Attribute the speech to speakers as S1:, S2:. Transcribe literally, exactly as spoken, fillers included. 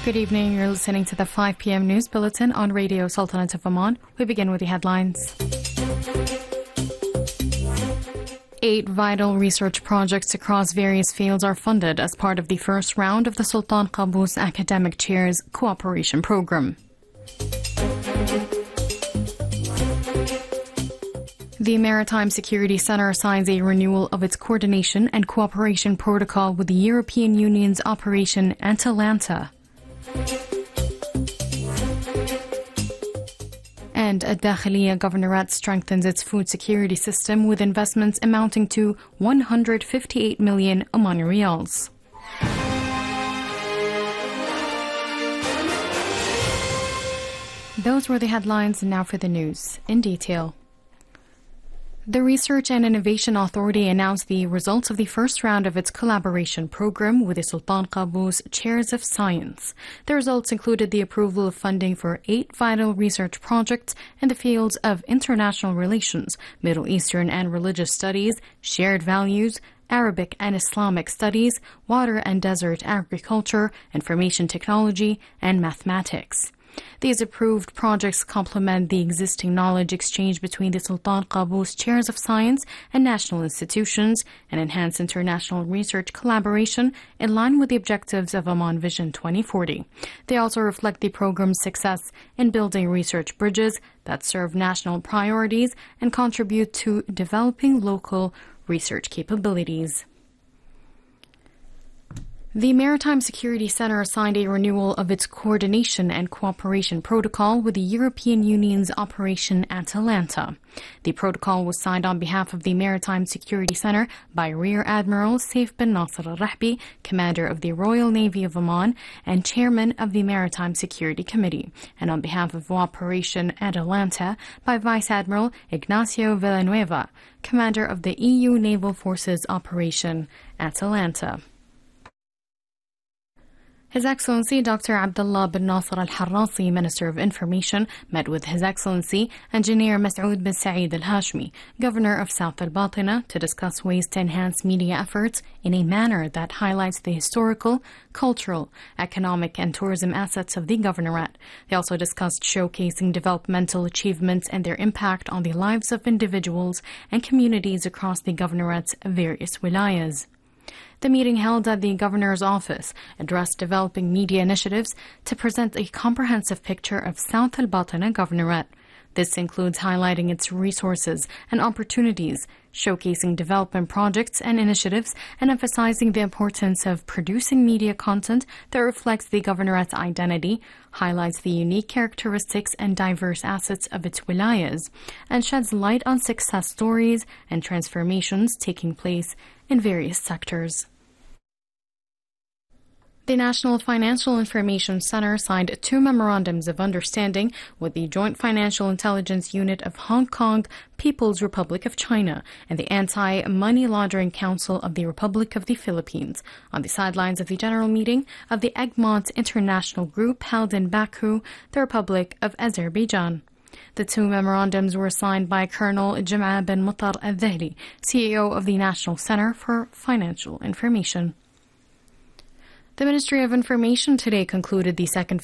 S1: Good evening. You're listening to the five p.m. news bulletin on Radio Sultanate of Oman. We begin with the headlines. Eight vital research projects across various fields are funded as part of the first round of the Sultan Qaboos Academic Chairs Cooperation Program. The Maritime Security Centre signs a renewal of its coordination and cooperation protocol with the European Union's Operation Atalanta. And Al-Dakhiliya Governorate strengthens its food security system with investments amounting to one hundred fifty-eight million Omani Riyals. Those were the headlines, and now for the news in detail. The Research and Innovation Authority announced the results of the first round of its collaboration program with the Sultan Qaboos Chairs of Science. The results included the approval of funding for eight vital research projects in the fields of international relations, Middle Eastern and religious studies, shared values, Arabic and Islamic studies, water and desert agriculture, information technology, and mathematics. These approved projects complement the existing knowledge exchange between the Sultan Qaboos Chairs of Science and national institutions and enhance international research collaboration in line with the objectives of Oman Vision twenty forty. They also reflect the program's success in building research bridges that serve national priorities and contribute to developing local research capabilities. The Maritime Security Centre signed a renewal of its coordination and cooperation protocol with the European Union's Operation Atalanta. The protocol was signed on behalf of the Maritime Security Centre by Rear Admiral Saif bin Nasser al-Rahbi, Commander of the Royal Navy of Oman and Chairman of the Maritime Security Committee, and on behalf of Operation Atalanta by Vice Admiral Ignacio Villanueva, Commander of the E U Naval Forces Operation Atalanta. His Excellency Doctor Abdullah bin Nasser al-Harrasi, Minister of Information, met with His Excellency Engineer Masoud bin Saeed al-Hashmi, Governor of South al-Batina, to discuss ways to enhance media efforts in a manner that highlights the historical, cultural, economic, and tourism assets of the Governorate. They also discussed showcasing developmental achievements and their impact on the lives of individuals and communities across the Governorate's various wilayas. The meeting held at the Governor's office addressed developing media initiatives to present a comprehensive picture of South al-Batina Governorate. This includes highlighting its resources and opportunities, showcasing development projects and initiatives, and emphasizing the importance of producing media content that reflects the Governorate's identity, highlights the unique characteristics and diverse assets of its wilayas, and sheds light on success stories and transformations taking place in various sectors. The National Financial Information Centre signed two memorandums of understanding with the Joint Financial Intelligence Unit of Hong Kong, People's Republic of China, and the Anti-Money Laundering Council of the Republic of the Philippines on the sidelines of the general meeting of the Egmont International Group held in Baku, the Republic of Azerbaijan. The two memorandums were signed by Colonel Jum'a bin Muttar al-Dhahli, C E O of the National Centre for Financial Information. The Ministry of Information today concluded the second